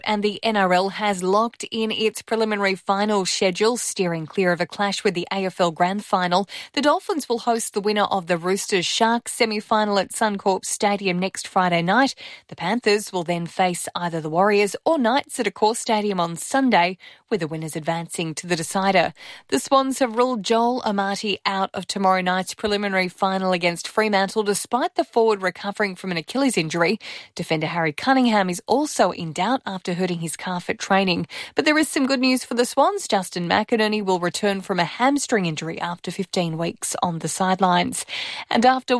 And the NRL has locked in its preliminary final schedule, steering clear of a clash with the AFL Grand Final. The Dolphins will host the winner of the Roosters-Sharks semi-final at Suncorp Stadium next Friday night. The Panthers will then face either the Warriors or Knights at Accor Stadium on Sunday, with the winners advancing to the decider. The Swans have ruled Joel Amati out of tomorrow night's preliminary final against Fremantle, despite the forward recovering from an Achilles injury. Defender Harry Cunningham is also in doubt after hurting his calf at training. But there is some good news for the Swans. Justin McInerney will return from a hamstring injury after 15 weeks on the sidelines. And after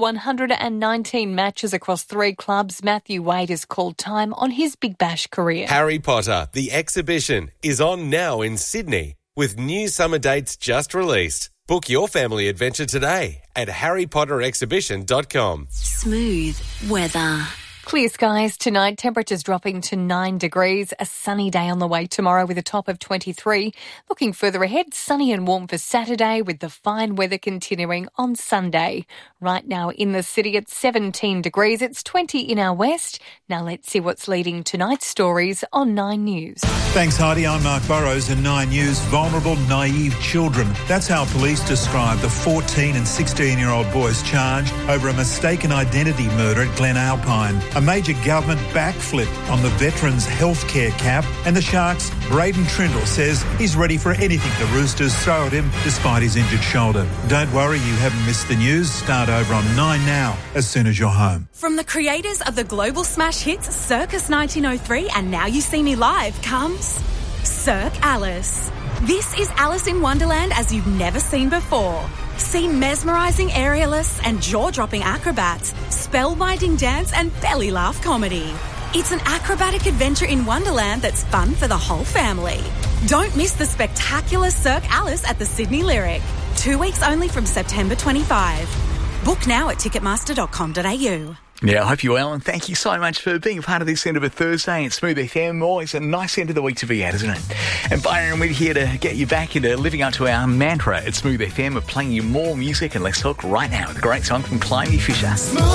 119 matches across 3 clubs, Matthew Wade has called time on his Big Bash career. Harry Potter, the exhibition, is on now in Sydney, with new summer dates just released. Book your family adventure today at harrypotterexhibition.com. Smooth weather. Clear skies tonight, temperatures dropping to 9 degrees. A sunny day on the way tomorrow with a top of 23. Looking further ahead, sunny and warm for Saturday with the fine weather continuing on Sunday. Right now in the city it's 17 degrees. It's 20 in our west. Now let's see what's leading tonight's stories on 9 News. Thanks, Heidi. I'm Mark Burrows in 9 News. Vulnerable, naive children. That's how police describe the 14 and 16-year-old boys charged over a mistaken identity murder at Glen Alpine. A major government backflip on the Veterans Healthcare cap, and the Sharks' Braden Trindle says he's ready for anything the Roosters throw at him despite his injured shoulder. Don't worry, you haven't missed the news. Start over on 9 now, as soon as you're home. From the creators of the global smash hits Circus 1903 and Now You See Me Live comes Cirque Alice. This is Alice in Wonderland as you've never seen before. See mesmerising aerialists and jaw-dropping acrobats, spellbinding dance and belly laugh comedy. It's an acrobatic adventure in Wonderland that's fun for the whole family. Don't miss the spectacular Cirque Alice at the Sydney Lyric. 2 weeks only from September 25. Book now at ticketmaster.com.au. Yeah, I hope you're well, and thank you so much for being a part of this end of a Thursday at Smooth FM. Always a nice end of the week to be at, isn't it? And Byron, we're here to get you back into living up to our mantra at Smooth FM of playing you more music and less talk right now with a great song from Climby Fisher.